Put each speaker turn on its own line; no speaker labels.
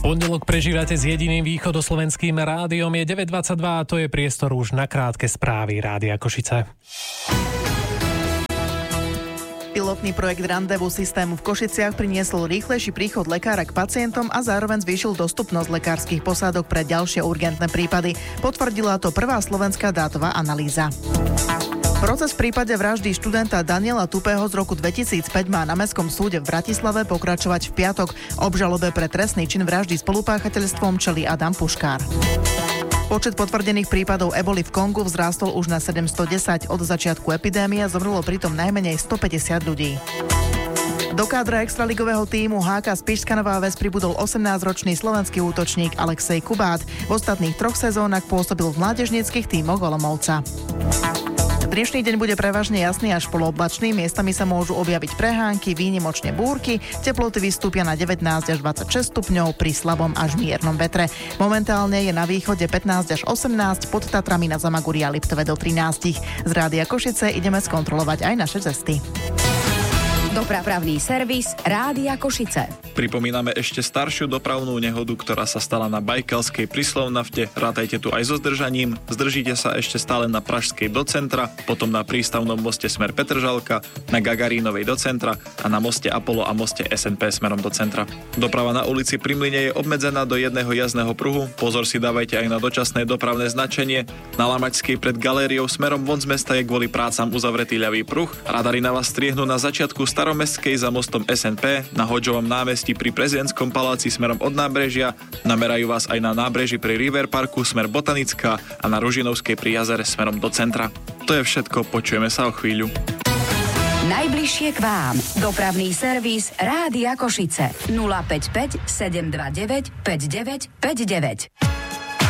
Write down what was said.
Pondelok prežívate s jediným východoslovenským rádiom, je 9.22 a to je priestor už na krátke správy Rádia Košice.
Pilotný projekt Randevu systému v Košiciach priniesol rýchlejší príchod lekára k pacientom a zároveň zvýšil dostupnosť lekárskych posádok pre ďalšie urgentné prípady. Potvrdila to prvá slovenská dátová analýza. Proces v prípade vraždy študenta Daniela Tupého z roku 2005 má na Mestskom súde v Bratislave pokračovať v piatok. Obžalobe pre trestný čin vraždy spolupáchateľstvom čelí Adam Puškár. Počet potvrdených prípadov eboli v Kongu vzrástol už na 710. Od začiatku epidémie zomrelo pritom najmenej 150 ľudí. Do kádra extraligového tímu HK Spišská Nová Ves pribudol 18-ročný slovenský útočník Alexej Kubát. V ostatných 3 sezónach pôsobil v mládežníckych tímoch Olomouca. Dnešný deň bude prevažne jasný až polooblačný, miestami sa môžu objaviť prehánky, výnimočne búrky, teploty vystúpia na 19 až 26 stupňov pri slabom až miernom vetre. Momentálne je na východe 15 až 18, pod Tatrami na Zamaguri a Liptove do 13. Z Rádia Košice ideme skontrolovať aj naše cesty.
Dopravný servis Rádia Košice.
Pripomíname ešte staršiu dopravnú nehodu, ktorá sa stala na Bajkalskej pri Slovnafte. Rátajte tu aj so zdržaním. Zdržíte sa ešte stále na Pražskej do centra, potom na prístavnom moste smer Petržalka, na Gagarínovej do centra a na moste Apollo a moste SNP smerom do centra. Doprava na ulici Pri Mlyne je obmedzená do jedného jazdného pruhu. Pozor si dávajte aj na dočasné dopravné značenie. Na Lamačskej pred galériou smerom von z mesta je kvôli prácam uzavretý ľavý pruh. Radary na vás striehnú na začiatku Staromestskej za mostom SNP, na Hodžovom námestí pri Prezidentskom paláci smerom od nábrežia, namerajú vás aj na nábreží pri River Parku smer Botanická a na Ružinovskej pri jazere smerom do centra. To je všetko, počujeme sa o chvíľu.
Najbližšie k vám. Dopravný servis Rádia Košice 055 729 5959.